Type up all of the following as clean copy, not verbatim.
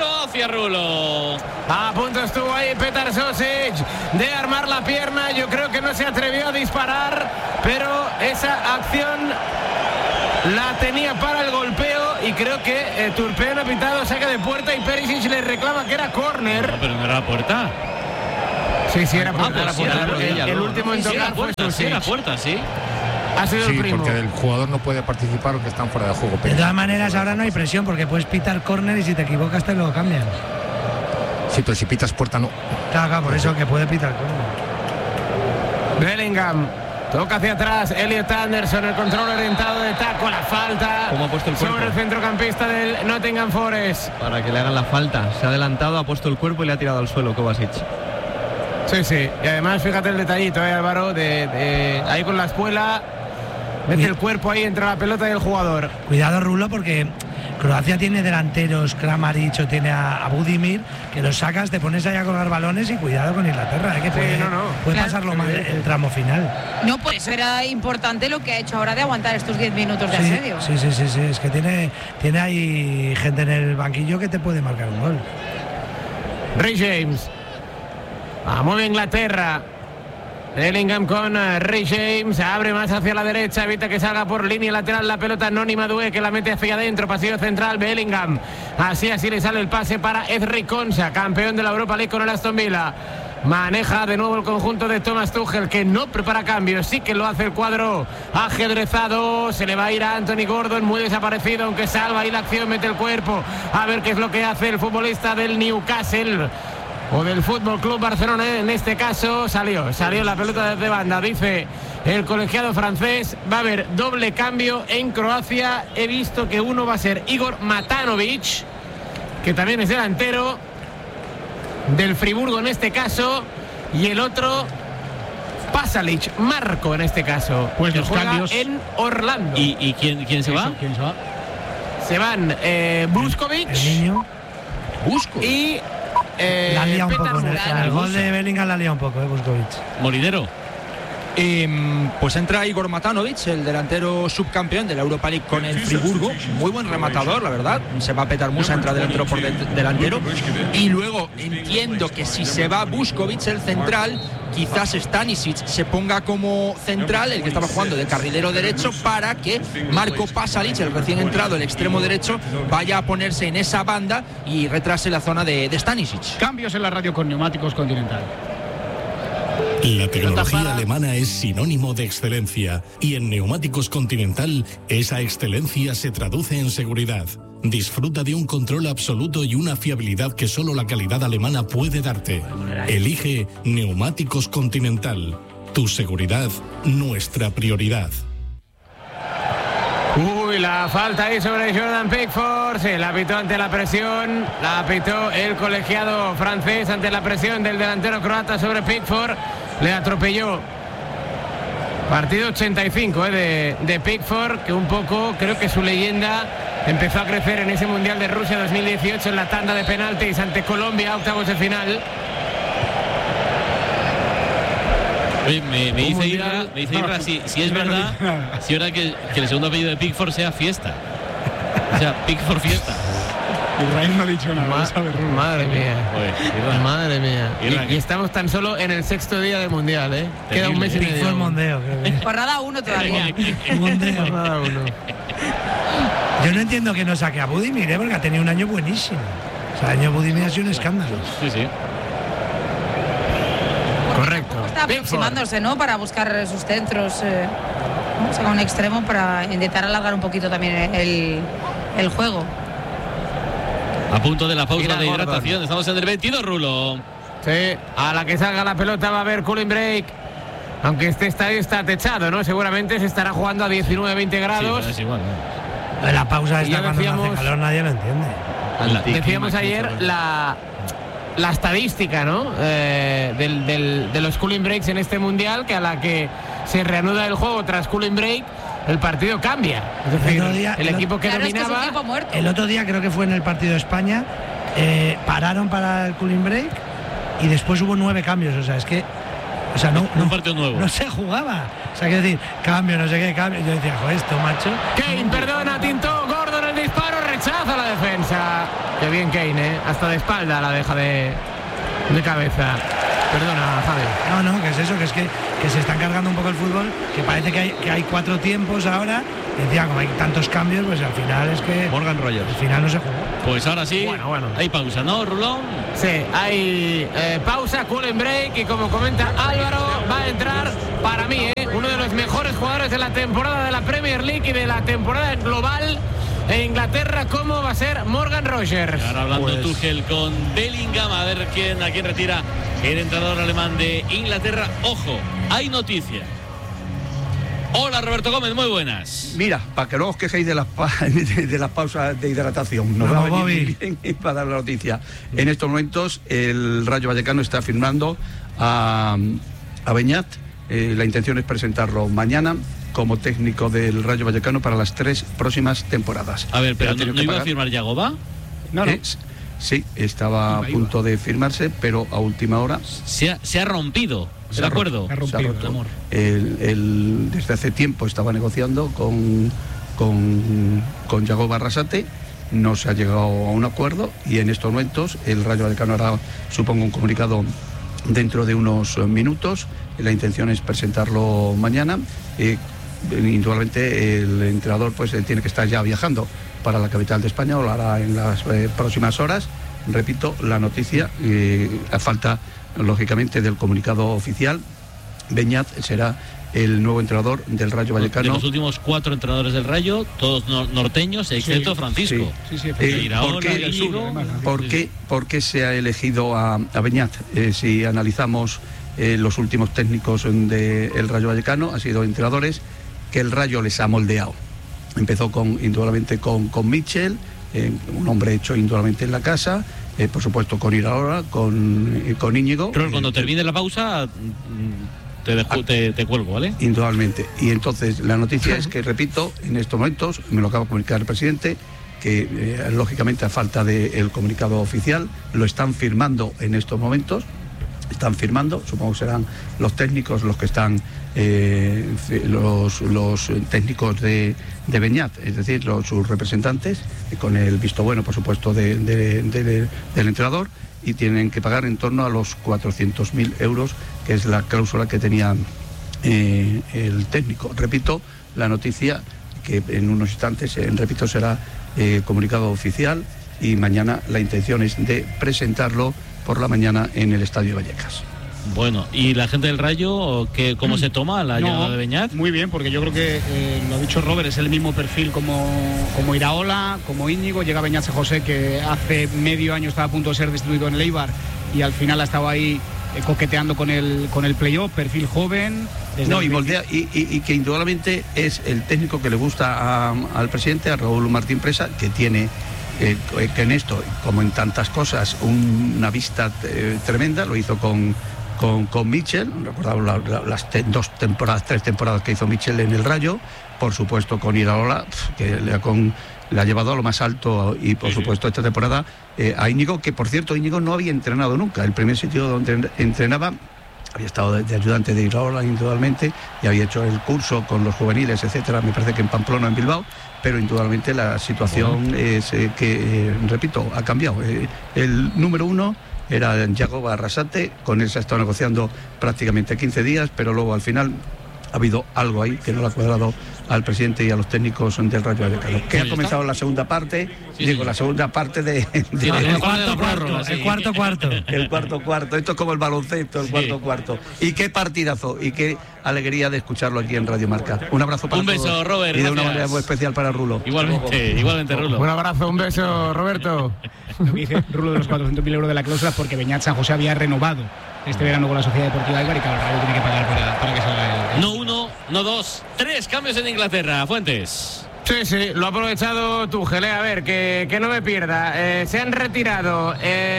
Croacia, Rulo. A punto estuvo ahí Petar Sosic de armar la pierna. Yo creo que no se atrevió a disparar, pero esa acción la tenía para el golpeo y creo que Turpin ha pitado saque de puerta y Perisic le reclama que era córner. No, pero no era la puerta. Sí, era puerta. El último en tocar fue Sosic. Sí, era puerta, sí. Ha sido el primo. Porque el jugador no puede participar porque están fuera de juego. De todas maneras, ahora no hay presión porque puedes pitar córner y si te equivocas te lo cambian. Sí, pero si pitas puerta no. Claro, por eso que puede pitar córner. Bellingham toca hacia atrás, Elliot Anderson, el control orientado de taco, la falta. ¿Cómo ha puesto el cuerpo? Sobre el centrocampista del Nottingham Forest. Para que le hagan la falta. Se ha adelantado, ha puesto el cuerpo y le ha tirado al suelo Kovacic. Sí. Y además, fíjate el detallito, Álvaro, de ahí con la espuela. Mete el cuerpo ahí entre la pelota y el jugador. Cuidado, Rulo, porque Croacia tiene delanteros, Kramaric o tiene a Budimir, que los sacas, te pones ahí a colgar balones y cuidado con Inglaterra, que puede Claro. pasarlo mal el tramo final. No, por eso era importante lo que ha hecho ahora de aguantar estos 10 minutos de asedio. Sí, es que tiene ahí gente en el banquillo que te puede marcar un gol. Ray James. Mueve Inglaterra. Bellingham con Ray James, abre más hacia la derecha, evita que salga por línea lateral la pelota Noni Madueke, que la mete hacia adentro, pasillo central, Bellingham, así le sale el pase para Ezri Konsa, campeón de la Europa League con el Aston Villa. Maneja de nuevo el conjunto de Thomas Tuchel, que no prepara cambios, sí que lo hace el cuadro ajedrezado. Se le va a ir a Anthony Gordon, muy desaparecido, aunque salva ahí la acción, mete el cuerpo, a ver qué es lo que hace el futbolista del Newcastle o del Fútbol Club Barcelona. En este caso salió la pelota desde banda, dice el colegiado francés. Va a haber doble cambio en Croacia. He visto que uno va a ser Igor Matanovic, que también es delantero del Friburgo en este caso, y el otro Pasalic, Marco en este caso, pues que los juega cambios en Orlando. ¿Y quién se va? ¿Quién se va? Se van Buskovic y la lía un poco, Petar el gol de Bellingham la lía un poco, Buskovic. Molinero. Pues entra Igor Matanovic, el delantero subcampeón de la Europa League con el Friburgo, muy buen rematador, la verdad. Se va a Petar Musa, entra delantero por delantero. Y luego entiendo que si se va Buskovic, el central, quizás Stanisic se ponga como central, el que estaba jugando de carrilero derecho, para que Marco Pasalic, el recién entrado, el extremo derecho, vaya a ponerse en esa banda y retrase la zona de Stanisic. Cambios en la radio con Neumáticos Continental. La tecnología alemana es sinónimo de excelencia y en Neumáticos Continental esa excelencia se traduce en seguridad. Disfruta de un control absoluto y una fiabilidad que solo la calidad alemana puede darte. Elige Neumáticos Continental. Tu seguridad, nuestra prioridad. Uy, la falta ahí sobre Jordan Pickford. Se la pitó ante la presión. La pitó el colegiado francés ante la presión del delantero croata sobre Pickford. Le atropelló. Partido 85 de Pickford, que un poco creo que su leyenda empezó a crecer en ese Mundial de Rusia 2018 en la tanda de penaltis ante Colombia, octavos de final. Oye, me dice Irra si es verdad, si ahora que el segundo apellido de Pickford sea Fiesta. O sea, Pickford Fiesta. Israel no ha dicho nada. Madre mía. Oye, madre mía. Y estamos tan solo en el 6º día del Mundial, ¿eh? Queda un mes y medio. Pickford Mondeo, creo que. Jornada 1 todavía. Mondeo. Jornada 1. Yo no entiendo que no saque a Budimir, porque ha tenido un año buenísimo. O sea, el año Budimir ha sido un escándalo. Sí. Correcto. Está aproximándose, ¿no? Para buscar sus centros. O sea, un extremo para intentar alargar un poquito también el juego. A punto de la pausa Mira, de Gordon. hidratación. Estamos en el 22, Rulo. Sí, a la que salga la pelota va a haber cooling break. Aunque este estadio está techado, ¿no? Seguramente se estará jugando a 19-20 grados. Sí, es igual, ¿no? La pausa Y está ya cuando no hace decíamos- calor, nadie lo entiende. Decíamos ayer la estadística, ¿no? De los cooling breaks en este Mundial, que a la que se reanuda el juego tras cooling break, el partido cambia. Es decir, el equipo que Claro, es que es un dominaba... tiempo muerto. El otro día, creo que fue en el partido de España, pararon para el cooling break y después hubo 9 cambios. O sea, es que... O sea, Un partido nuevo. no se jugaba. O sea, quiero decir, cambio, no sé qué, cambio. Yo decía, joder, esto, macho. Kane, perdona, tintó Gordon el disparo, rechaza la defensa. Qué bien Kane, hasta de espalda la deja de cabeza. Perdona, Javi. No, que es eso, que se está cargando un poco el fútbol, que parece que hay 4 tiempos ahora. Y decía, como hay tantos cambios, pues al final es que Morgan Rogers. Al final no se jugó. Pues ahora sí, Bueno. hay pausa, ¿no, Rulón? Sí, hay pausa, cooling break, y como comenta Álvaro, va a entrar, para mí, uno de los mejores jugadores de la temporada de la Premier League y de la temporada global en Inglaterra, como va a ser Morgan Rogers. Ahora hablando Tuchel con Bellingham, a ver a quién retira el entrenador alemán de Inglaterra. Ojo, hay noticia. Hola, Roberto Gómez, muy buenas. Mira, para que no os quejéis de las pausas de hidratación, nos va a venir muy bien para dar la noticia. En estos momentos el Rayo Vallecano está firmando a Beñat. La intención es presentarlo mañana como técnico del Rayo Vallecano para las 3 próximas temporadas. A ver, pero ¿no iba a firmar Yagoba? No. Sí, estaba a punto de firmarse, pero a última hora se ha rompido. ¿De acuerdo? Se ha roto. Amor. Desde hace tiempo estaba negociando con Yagoba Arrasate, no se ha llegado a un acuerdo, y en estos momentos el Rayo Vallecano hará, supongo, un comunicado dentro de unos minutos. La intención es presentarlo mañana. Indudablemente el entrenador pues tiene que estar ya viajando para la capital de España, o lo hará en las próximas horas. Repito, la noticia, a falta lógicamente del comunicado oficial, Beñat será el nuevo entrenador del Rayo Vallecano. De los últimos 4 entrenadores del Rayo, todos norteños, excepto Francisco. ¿Por qué se ha elegido a Beñat? Si analizamos los últimos técnicos del Rayo Vallecano, han sido entrenadores que el Rayo les ha moldeado. Empezó indudablemente con Mitchell, un hombre hecho indudablemente en la casa, por supuesto con Iraola, con Íñigo. Pero cuando termine la pausa te cuelgo, ¿vale? Indudablemente. Y entonces la noticia es que, repito, en estos momentos, me lo acaba de comunicar el presidente, que lógicamente a falta del comunicado oficial, lo están firmando en estos momentos. Están firmando, supongo que serán los técnicos los que están, los técnicos de Beñat, es decir, sus representantes, con el visto bueno, por supuesto, del entrenador, y tienen que pagar en torno a los 400.000 euros, que es la cláusula que tenía el técnico. Repito, la noticia, que en unos instantes, repito, será comunicado oficial, y mañana la intención es de presentarlo por la mañana en el Estadio Vallecas. Bueno, ¿y la gente del Rayo cómo se toma la llegada de Beñat? Muy bien, porque yo creo que, lo ha dicho Robert, es el mismo perfil como Iraola, como Íñigo. Llega Beñat San José, que hace medio año estaba a punto de ser destituido en el Eibar, y al final ha estado ahí coqueteando con el playoff, perfil joven. No, y moldea, y que indudablemente es el técnico que le gusta al presidente, a Raúl Martín Presa, que tiene que en esto, como en tantas cosas, una vista tremenda. Lo hizo con Mitchell, recordamos las 3 temporadas que hizo Mitchell en el Rayo, por supuesto con Iraola, que le ha llevado a lo más alto, y por supuesto esta temporada a Íñigo, que por cierto Íñigo no había entrenado nunca. El primer sitio donde entrenaba, había estado de ayudante de Iraola indudablemente, y había hecho el curso con los juveniles, etcétera, me parece que en Pamplona, en Bilbao. Pero indudablemente la situación es que, repito, ha cambiado. El número 1 era Yagoba Arrasate, con él se ha estado negociando prácticamente 15 días, pero luego al final ha habido algo ahí que no le ha cuadrado al presidente y a los técnicos del Rayo Vallecano. Que ha comenzado la segunda parte, la segunda parte de el cuarto cuarto. El cuarto cuarto. Esto es como el baloncesto, el cuarto cuarto. Y qué partidazo, y qué alegría de escucharlo aquí en Radio Marca. Un abrazo para todos. Un beso, Robert. Y de una manera muy especial para Rulo. Igualmente, Rulo. Un abrazo, un beso, Roberto. Lo que dice Rulo de los 400.000 euros de la cláusula, porque Beñat San José había renovado este verano con la Sociedad Deportiva Eibar, y claro, Raúl tiene que pagar para que salga el... No 1, no 2, 3 cambios en Inglaterra. Fuentes. Sí, lo ha aprovechado Tuchel, a ver, que no me pierda. Se han retirado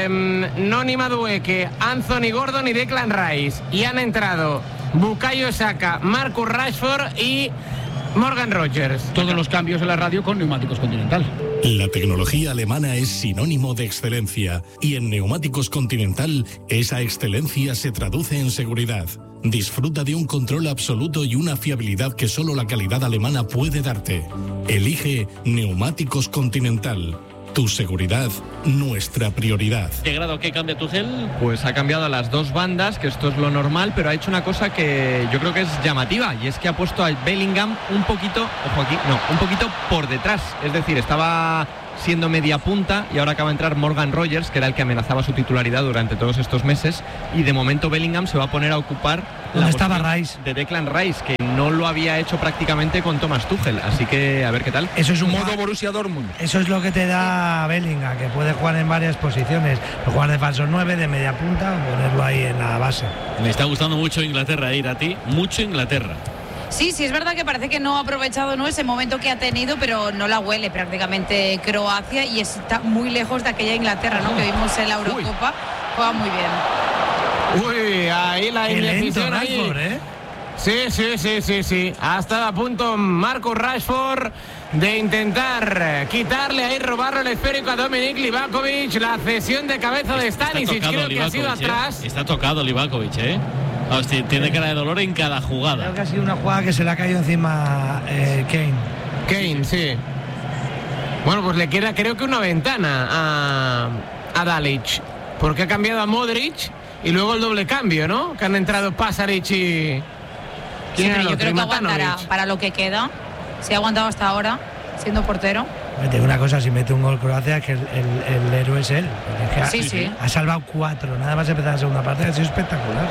Noni Madueke, Anthony Gordon y Declan Rice, y han entrado Bukayo Saka, Marcus Rashford y Morgan Rogers. Todos los cambios en la radio con Neumáticos Continental. La tecnología alemana es sinónimo de excelencia, y en Neumáticos Continental esa excelencia se traduce en seguridad. Disfruta de un control absoluto y una fiabilidad que solo la calidad alemana puede darte. Elige Neumáticos Continental. Tu seguridad, nuestra prioridad. ¿Qué grado que cambia Tuchel? Pues ha cambiado a las dos bandas, que esto es lo normal, pero ha hecho una cosa que yo creo que es llamativa, y es que ha puesto a Bellingham un poquito, ojo aquí, no, un poquito por detrás. Es decir, estaba siendo media punta y ahora acaba de entrar Morgan Rogers, que era el que amenazaba su titularidad durante todos estos meses, y de momento Bellingham se va a poner a ocupar ¿dónde estaba Rice? De Declan Rice, que no lo había hecho prácticamente con Thomas Tuchel, así que a ver qué tal. Eso es un Modo Borussia Dortmund. Eso es lo que te da Bellingham, que puede jugar en varias posiciones, puede jugar de falso 9, de media punta, o ponerlo ahí en la base. Me está gustando mucho Inglaterra, ir a ti, mucho Inglaterra. Sí, es verdad que parece que no ha aprovechado, ¿no?, ese momento que ha tenido, pero no la huele prácticamente Croacia y está muy lejos de aquella Inglaterra, ¿no?, que vimos en la Eurocopa. Juega muy bien. Uy, ahí la indecisión ahí. Sí. Ha estado a punto Marcus Rashford de intentar quitarle ahí, robarle el esférico a Dominik Livakovic. La cesión de cabeza de Stanisic, creo que ha sido atrás. Está tocado Livakovic, Hostia, tiene cara de dolor en cada jugada. Creo que ha sido una jugada que se le ha caído encima Kane, sí. Bueno, pues le queda creo que una ventana a Dalic, porque ha cambiado a Modric y luego el doble cambio, ¿no? Que han entrado Pasalic y... Sí, pero yo creo que aguantará para lo que queda. Si ha aguantado hasta ahora, siendo portero. Mete una cosa, si mete un gol Croacia, que el héroe es él. Es que ha salvado 4, nada más empezar la segunda parte, ha sido espectacular.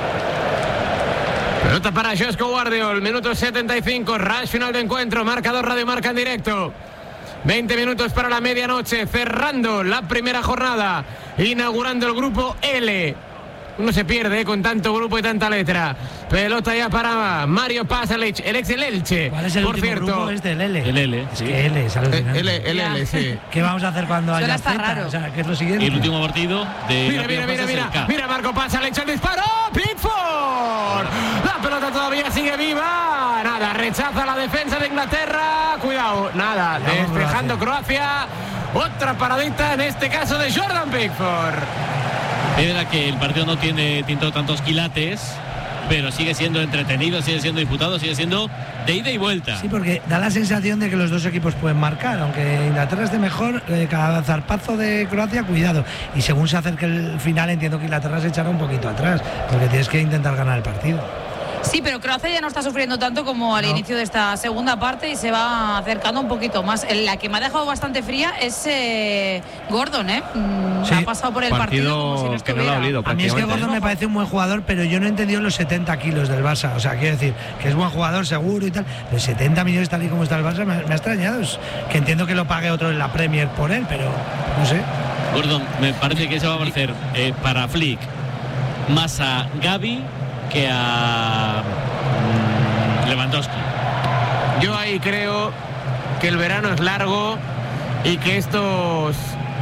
Pelota para Josko Guardiol, minuto 75, rush final de encuentro, marcador Radio Marca en directo. 20 minutos para la medianoche, cerrando la primera jornada, inaugurando el grupo L. Uno se pierde con tanto grupo y tanta letra. Pelota ya para Mario Pasalic, el ex del Elche. ¿Cuál es el por cierto? Grupo? Es del L. El L, es que L es alucinante. L, sí. ¿Qué vamos a hacer cuando haya Z? Raro. O sea, ¿qué es lo siguiente? Y el último partido de... Mira Marco Pasalic, el disparo. Pickford. La pelota todavía sigue viva. Nada, rechaza la defensa de Inglaterra. Cuidado, nada, despejando Croacia. Otra paradita, en este caso de Jordan Pickford. Es verdad que el partido no tiene tantos quilates, pero sigue siendo entretenido, sigue siendo disputado, sigue siendo de ida y vuelta. Sí, porque da la sensación de que los dos equipos pueden marcar, aunque Inglaterra esté mejor, cada zarpazo de Croacia, cuidado. Y según se acerque el final, entiendo que Inglaterra se echará un poquito atrás, porque tienes que intentar ganar el partido. Sí, pero Croacia ya no está sufriendo tanto como al inicio de esta segunda parte y se va acercando un poquito más. La que me ha dejado bastante fría es Gordon, Sí. Ha pasado por el partido como si no que no lo ha olido. A mí es que Gordon me parece un buen jugador, pero yo no he entendido los 70 kilos del Barça. O sea, quiero decir que es buen jugador seguro y tal, pero 70 millones tal y como está el Barça me ha extrañado. Es que entiendo que lo pague otro en la Premier por él, pero no sé. Gordon, me parece que se va a parecer para Flick más a Gavi que a Lewandowski. Yo ahí creo que el verano es largo y que estos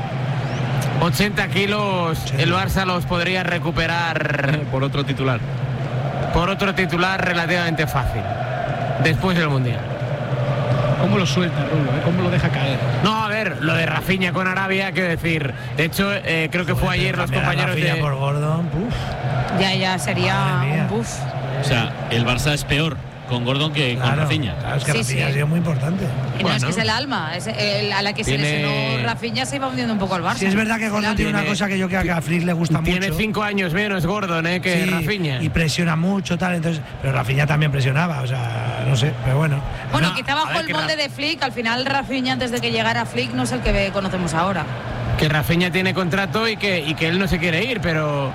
80 kilos el Barça los podría recuperar por otro titular relativamente fácil después del Mundial. ¿Cómo lo suelta, Rulo? ¿Cómo lo deja caer? No, a ver, lo de Rafinha con Arabia, quiero decir. De hecho, creo que fue ayer los compañeros de... por Gordon, Ya sería un buff. O sea, el Barça es peor con Gordon que con Rafinha. Claro, es que Rafinha ha sido muy importante. Y no, es que es el alma, a la que se lesionó Rafinha se iba hundiendo un poco al Barça. Sí, es verdad que Gordon tiene una cosa que yo creo que a Flick le gusta mucho. Tiene 5 años menos Gordon que Rafinha. Y presiona mucho, tal, entonces, pero Rafinha también presionaba, o sea, no sé, pero bueno. Bueno, quizá bajo el molde de Flick, al final Rafinha antes de que llegara Flick no es el que conocemos ahora. Que Rafinha tiene contrato y que él no se quiere ir, pero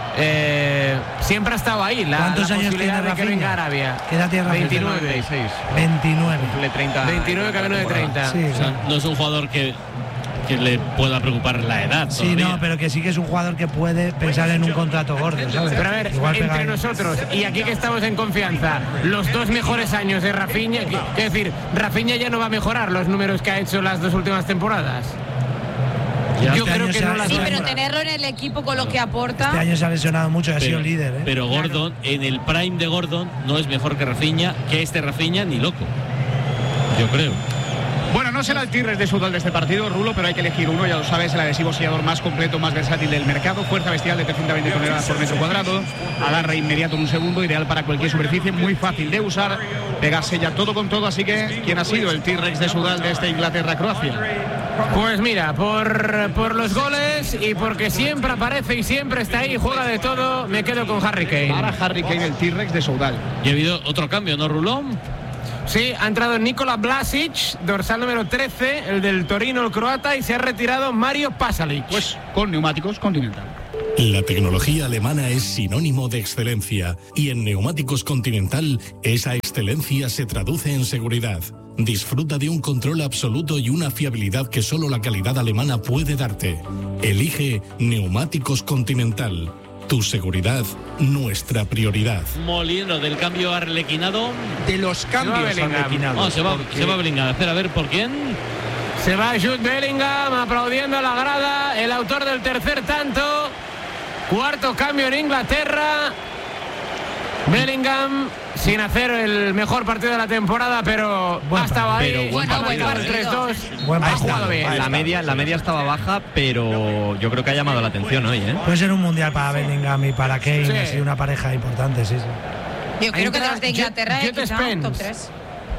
siempre ha estado ahí ¿Cuántos años tiene de que venga Rafinha? Arabia. ¿Qué edad tiene Rafinha? 29. 29. 29 camino de 30. Sí, o sea, no es un jugador que le pueda preocupar la edad. Sí, todavía. no, pero que sí que es un jugador que puede pensar en un contrato gordo, ¿sabes? Pero a ver, entre nosotros y aquí que estamos en confianza, los 2 mejores años de Rafinha, es decir, Rafinha ya no va a mejorar los números que ha hecho las 2 últimas temporadas. Yo creo que no las Sí, pero tenerlo en el equipo con lo que aporta. Este año se ha lesionado mucho y ha sido líder, ¿eh? Pero Gordon, en el prime de Gordon, no es mejor que Rafinha, Rafinha ni loco. Yo creo. Bueno, no será el Tigres de Sudal de este partido, Rulo, pero hay que elegir uno, ya lo sabes, el adhesivo sellador más completo, más versátil del mercado, fuerza bestial de 320 toneladas por metro cuadrado, agarre inmediato en un segundo, ideal para cualquier superficie, muy fácil de usar, pega sella todo con todo, así que ¿quién ha sido el T-Rex de Sudal de esta Inglaterra-Croacia? Pues mira, por los goles y porque siempre aparece y siempre está ahí, juega de todo, me quedo con Harry Kane. Para Harry Kane, el T-Rex de Soudal. Y ha habido otro cambio, ¿no, Rulón? Sí, ha entrado Nikola Vlasic, dorsal número 13, el del Torino, el croata, y se ha retirado Mario Pasalic. Pues con neumáticos Continental. La tecnología alemana es sinónimo de excelencia y en Neumáticos Continental esa excelencia se traduce en seguridad. Disfruta de un control absoluto y una fiabilidad que solo la calidad alemana puede darte. Elige Neumáticos Continental. Tu seguridad, nuestra prioridad. Molino del cambio arlequinado. De los cambios arlequinados. No, se va Bellingham. Espera, a ver por quién. Se va Jude Bellingham aplaudiendo a la grada, el autor del tercer tanto. Cuarto cambio en Inglaterra. Bellingham sin hacer el mejor partido de la temporada, pero ha estado ahí. Pero buen para partido, marcar el 3-2. Buen Ha partido. jugado bien. La media estaba baja, pero yo creo que ha llamado la atención hoy, ¿eh? Puede ser un mundial para Bellingham y para Kane, Sí. ha sido una pareja importante, sí, sí. Yo creo que Entra desde de Inglaterra Jet quizá Spence. top 3.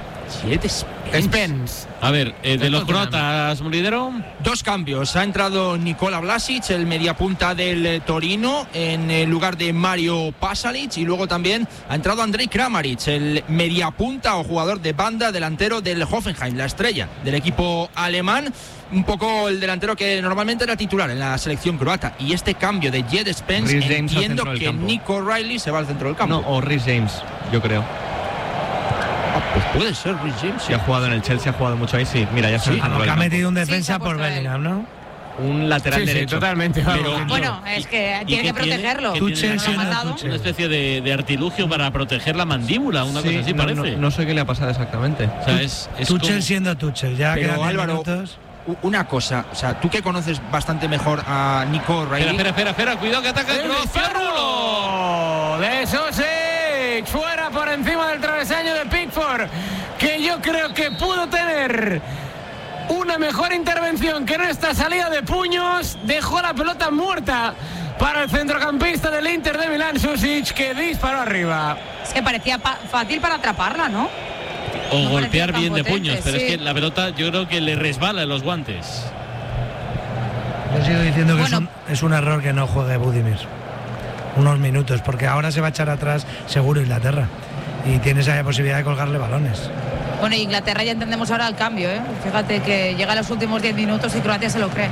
Spence. A ver, de los Tottenham. croatas, Molidero. Dos cambios. Ha entrado Nikola Vlasic, el mediapunta del Torino, en lugar de Mario Pasalic. Y luego también ha entrado Andrej Kramaric, el mediapunta o jugador de banda delantero del Hoffenheim, la estrella del equipo alemán. Un poco el delantero que normalmente era titular en la selección croata. Y este cambio de Jet Spence, Reece James al entiendo centro del que campo. Nico Riley se va al centro del campo. No, o Reece James, yo creo. Pues puede ser Reece James. Si ha jugado en el Chelsea, ha jugado mucho ahí, sí. Mira, ya está en el centro Lo del que ha campo. metido un Sí, defensa se ha por puesto él. Bellingham, ¿no? Un lateral Sí, sí, derecho. totalmente. Pero- Bueno, es que tiene que protegerlo. ¿Qué Tuchel tiene? Lo ha siendo matado. Tuchel. Una especie de artilugio para proteger la mandíbula, una Sí, cosa así no, parece. no sé qué le ha pasado exactamente. O sea, es Tuchel como- siendo Tuchel, ya Pero, quedan 10 Álvaro, minutos. Una cosa, o sea, tú que conoces bastante mejor a Nico Riley. Espera, cuidado que ataca el El Croacia. disparo de Sosic, fuera por encima del travesaño de Pickford, que yo creo que pudo tener una mejor intervención que en esta salida de puños. Dejó la pelota muerta para el centrocampista del Inter de Milán, Sosic, que disparó arriba. Es que parecía fácil para atraparla, ¿no? O No golpear parecía tan bien de potente, puños, pero sí. es que la pelota yo creo que le resbala en los guantes. Yo sigo diciendo que Bueno. es un error que no juegue Budimir unos minutos, porque ahora se va a echar atrás seguro Inglaterra y tiene esa posibilidad de colgarle balones. Bueno, Inglaterra ya entendemos ahora el cambio, ¿eh? Fíjate que llega a los últimos 10 minutos y Croacia se lo cree.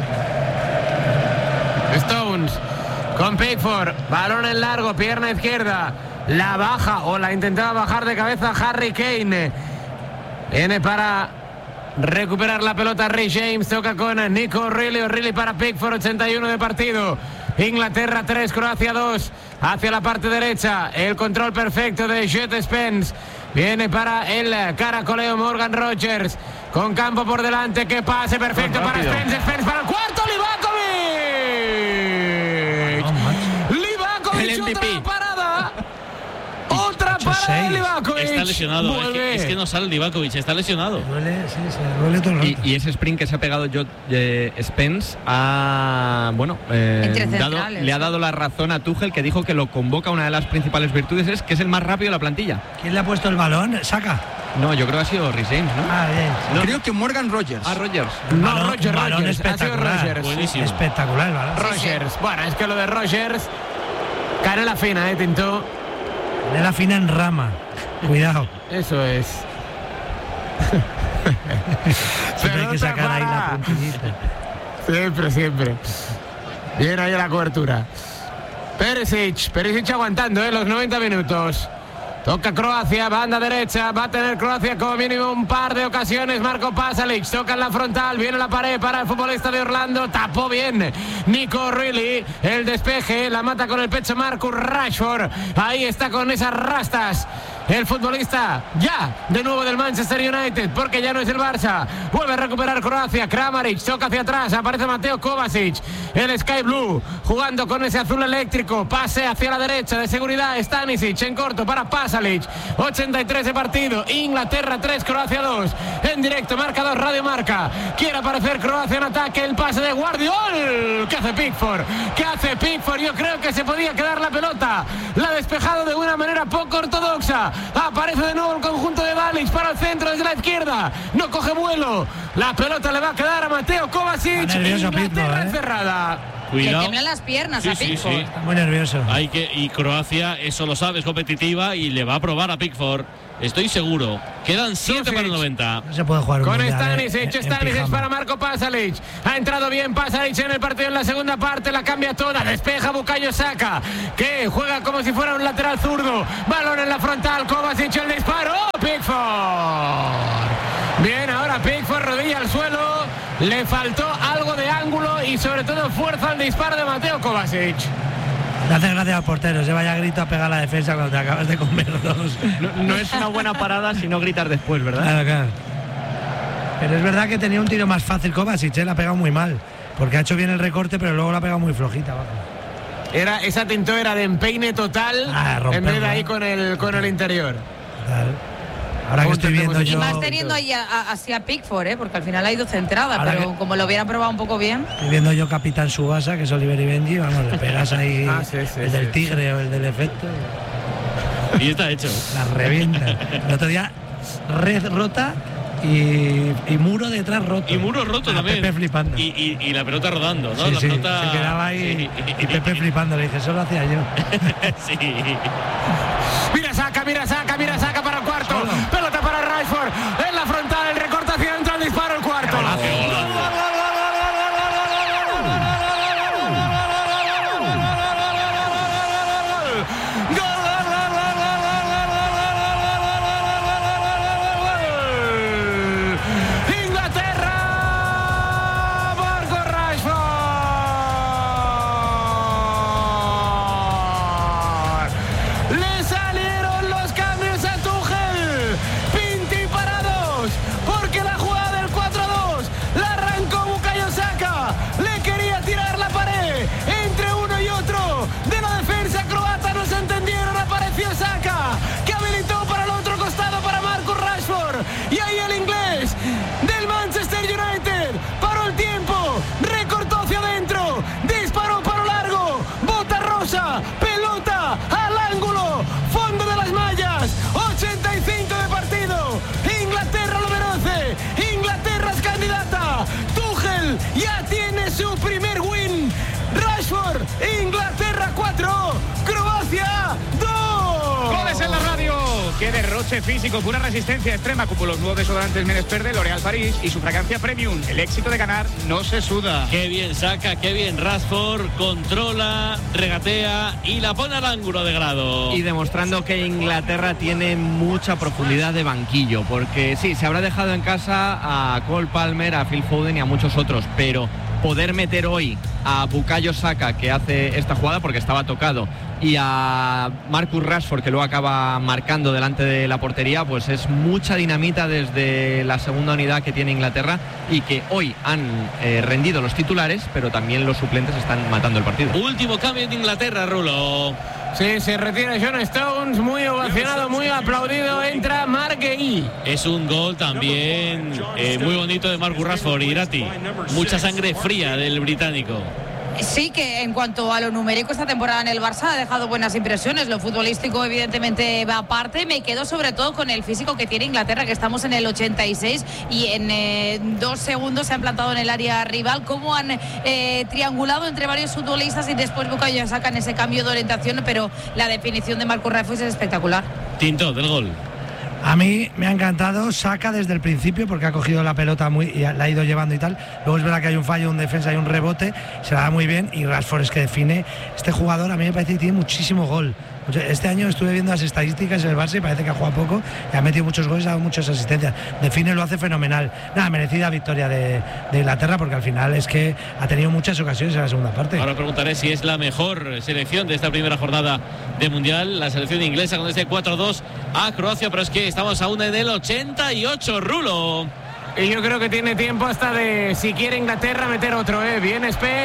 Stones con Pickford, balón en largo, pierna izquierda, la baja o la intentaba bajar de cabeza Harry Kane. Viene para recuperar la pelota Reece James, toca con Nico O'Reilly para Pickford, 81 de partido. Inglaterra 3, Croacia 2, hacia la parte derecha, el control perfecto de Jet Spence. Viene para el caracoleo Morgan Rogers, con campo por delante, que pase perfecto para Spence para el cuarto, Livakovic, El MVP. otra parada. Otra parada de Livakovic. Está lesionado, Vuelve. es que no sale Livakovic, está lesionado. Duele, sí, se duele todo el rato. Y ese sprint que se ha pegado Spence ha, bueno, Entre centrales, le ha dado la razón a Tuchel, que dijo que lo convoca. Una de las principales virtudes es que es el más rápido de la plantilla. ¿Quién le ha puesto el balón? Saca. No, yo creo que ha sido Reece James, ¿no? Ah, bien. No. Creo que Morgan Rogers. Ah, Rogers. No, Balón- Rogers, balón ha sido espectacular. Rogers. Buenísimo. Espectacular el balón. Rogers. Bueno, es que lo de Rogers, canela fina, Tintó. De la fina en rama. Cuidado. Eso es. Siempre hay que Pelota sacar ahí la para- puntillita. Siempre. Bien ahí la cobertura. Perisic aguantando los 90 minutos. Toca Croacia, banda derecha, va a tener Croacia como mínimo un par de ocasiones. Marco Pasalic, toca en la frontal, viene la pared para el futbolista de Orlando, tapó bien Nico O'Reilly, el despeje, la mata con el pecho Marcus Rashford, ahí está con esas rastas el futbolista ya de nuevo del Manchester United, porque ya no es el Barça. Vuelve a recuperar Croacia, Kramaric, toca hacia atrás, aparece Mateo Kovacic, el Sky Blue, jugando con ese azul eléctrico, pase hacia la derecha de seguridad, Stanisic en corto para Pasalic, 83 de partido, Inglaterra 3, Croacia 2, en directo, marcador Radio Marca, quiere aparecer Croacia en ataque, el pase de Guardiol, ¿qué hace Pickford? Yo creo que se podía quedar la pelota, la ha despejado de una manera poco ortodoxa, aparece de nuevo el conjunto de Balic para el centro desde la izquierda, no coge vuelo, La pelota le va a quedar a Mateo Kovacic. Está nervioso Inglaterra Pickford, encerrada. Le tiemblan las piernas a Pickford. Está muy nervioso. Y Croacia, eso lo sabe, es competitiva y le va a probar a Pickford. Estoy seguro. Quedan 7 para el 90. No se puede jugar con mundial, Stanisic. Stanisic para Marco Pasalic. Ha entrado bien Pasalic en el partido en la segunda parte. La cambia toda. Despeja Bukayo Saka, que juega como si fuera un lateral zurdo. Balón en la frontal. Kovacic el disparo. Pickford. Bien, ahora Pickford, rodilla al suelo. Le faltó algo de ángulo y sobre todo fuerza al disparo de Mateo Kovacic. Le hace gracia al portero, se vaya a grito a pegar la defensa cuando te acabas de comer dos. No es una buena parada si no gritas después, ¿verdad? Claro. Pero es verdad que tenía un tiro más fácil Kovacic, la ha pegado muy mal. Porque ha hecho bien el recorte, pero luego la ha pegado muy flojita abajo. Esa tintó era de empeine total, en vez de ahí con el interior. Claro. Ahora que estoy viendo yo... Y más teniendo ahí hacia Pickford, porque al final ha ido centrada, ahora pero como lo hubiera probado un poco bien. Estoy viendo yo Capitán Subasa, que es Oliver y Benji, vamos, le pegas ahí el del tigre o el del efecto. Y está hecho. La revienta. El otro día, red rota y muro detrás roto. Y muro roto también. Pepe flipando. Y la pelota rodando, ¿no? Sí, la pelota... se quedaba ahí y Pepe flipando. Le dije, eso lo hacía yo. Sí. Mira saca para el cuarto. Solo. Pelota para Rashford. En la frontal, el recorte hacia adentro, el disparo, el cuarto. Y ahí el inglés del Manchester United paró el tiempo, recortó hacia adentro, disparó para largo, bota rosa, pelota al ángulo, fondo de las mallas, 85 de partido, Inglaterra lo merece, Inglaterra es candidata, Tuchel ya tiene su primer win, Rashford, Inglaterra 4, Croacia 2. Goles en la radio. Qué derroche físico, pura resistencia extrema, como los nuevos desodorantes Menespert de L'Oréal París y su fragancia premium. El éxito de ganar no se suda. Qué bien saca, qué bien Rashford, controla, regatea y la pone al ángulo de grado. Y demostrando que Inglaterra tiene mucha profundidad de banquillo, porque sí, se habrá dejado en casa a Cole Palmer, a Phil Foden y a muchos otros, pero poder meter hoy a Bukayo Saka, que hace esta jugada porque estaba tocado, y a Marcus Rashford, que luego acaba marcando delante de la portería, pues es mucha dinamita desde la segunda unidad que tiene Inglaterra y que hoy han rendido los titulares, pero también los suplentes están matando el partido. Último cambio de Inglaterra, Rulo. Sí, se retira John Stones, muy ovacionado, muy aplaudido, entra Marc Guehi. Es un gol también muy bonito de Marcus Rashford y Irati. Mucha sangre fría del británico. Sí, que en cuanto a lo numérico esta temporada en el Barça ha dejado buenas impresiones. Lo futbolístico evidentemente va aparte. Me quedo sobre todo con el físico que tiene Inglaterra, que estamos en el 86 y en 2 segundos se han plantado en el área rival. Cómo han triangulado entre varios futbolistas y después Bukayo Saka en ese cambio de orientación, pero la definición de Marcus Rashford es espectacular. Tinto del gol. A mí me ha encantado Saka desde el principio porque ha cogido la pelota y la ha ido llevando y tal. Luego es verdad que hay un fallo, un defensa y un rebote, se la da muy bien y Rashford es que define. Este jugador a mí me parece que tiene muchísimo gol. Este año estuve viendo las estadísticas en el Barça y parece que ha jugado poco y ha metido muchos goles, ha dado muchas asistencias. Define, lo hace fenomenal. Nada, merecida victoria de Inglaterra porque al final es que ha tenido muchas ocasiones en la segunda parte. Ahora preguntaré si es la mejor selección de esta primera jornada de Mundial, la selección inglesa con este 4-2 a Croacia, pero es que estamos aún en el 88, Rulo. Y yo creo que tiene tiempo hasta de, si quiere Inglaterra, meter otro, Bien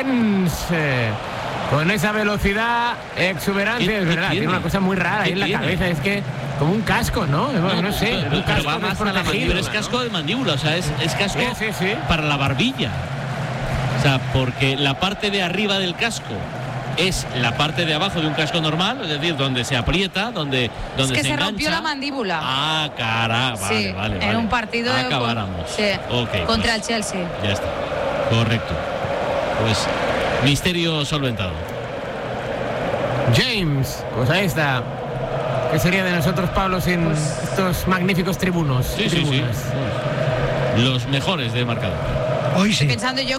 Spence. Con esa velocidad exuberante, es verdad, tiene una cosa muy rara ahí en la cabeza, es que como un casco, ¿no? No sé, pero va más a la mandíbula, es casco de mandíbula, o sea, es casco sí. para la barbilla. O sea, porque la parte de arriba del casco es la parte de abajo de un casco normal, es decir, donde se aprieta, donde Es que se se engancha. rompió la mandíbula. Ah, cara, vale, Sí, vale. en un partido acabáramos. Sí, Ok, contra pues, el Chelsea. ya está. Correcto. Pues misterio solventado. James, pues ahí está. ¿Qué sería de nosotros, Pablo, sin estos magníficos tribunos? Sí, sí, sí. Los mejores de marcador. Hoy sí. Pensando yo